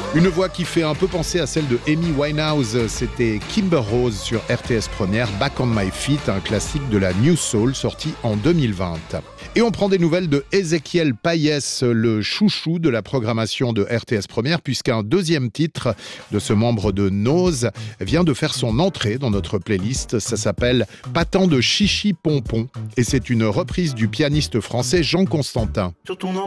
Une voix qui fait un peu penser à celle de Amy Winehouse, c'était Kimber Rose sur RTS Première, Back on My Feet, un classique de la New Soul sorti en 2020. Et on prend des nouvelles de Ezequiel Payès, le chouchou de la programmation de RTS Première, puisqu'un deuxième titre de ce membre de Nose vient de faire son entrée dans notre playlist. Ça s'appelle Pas tant de chichi pompon et c'est une reprise du pianiste français Jean Constantin. Sur ton